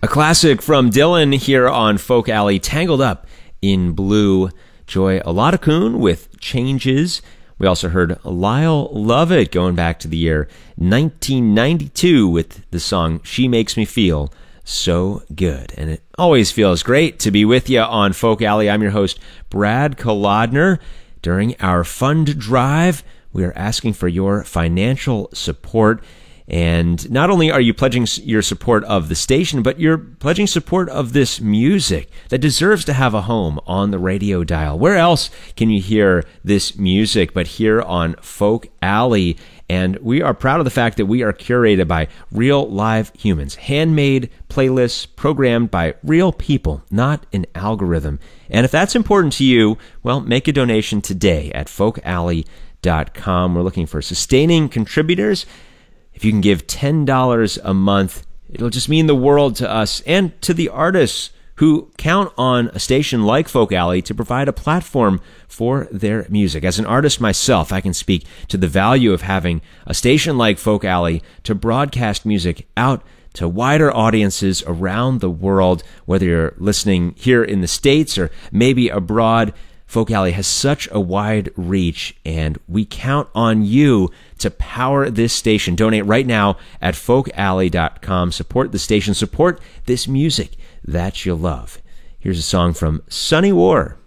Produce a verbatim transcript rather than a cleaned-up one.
A classic from Dylan here on Folk Alley, Tangled Up in Blue. Joy Oladakoon with Changes. We also heard Lyle Lovett going back to the year nineteen ninety-two with the song She Makes Me Feel So Good. And it always feels great to be with you on Folk Alley. I'm your host, Brad Kolodner. During our fund drive, we are asking for your financial support. And not only are you pledging your support of the station, but you're pledging support of this music that deserves to have a home on the radio dial. Where else can you hear this music but here on Folk Alley? And we are proud of the fact that we are curated by real live humans, handmade playlists programmed by real people, not an algorithm. And if that's important to you, well, make a donation today at folk alley dot com. We're looking for sustaining contributors. If you can give ten dollars a month, it'll just mean the world to us and to the artists who count on a station like Folk Alley to provide a platform for their music. As an artist myself, I can speak to the value of having a station like Folk Alley to broadcast music out to wider audiences around the world, whether you're listening here in the States or maybe abroad. Folk Alley has such a wide reach, and we count on you to power this station. Donate right now at folk alley dot com. Support the station. Support this music that you love. Here's a song from Sunny War.